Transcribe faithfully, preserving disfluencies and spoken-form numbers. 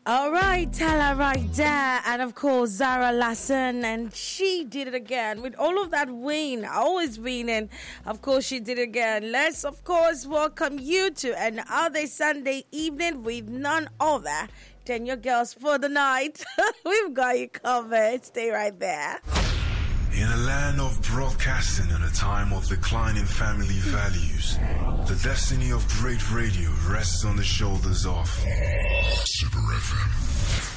All right, Tala right there, and of course Zara Larsson, and she did it again with all of that win, always winning. Of course, she did it again. Let's, of course, welcome you to another Sunday evening with none other than your girls for the night. We've got you covered. Stay right there. In a land of broadcasting and a time of declining family values, the destiny of great radio rests on the shoulders of Super F M.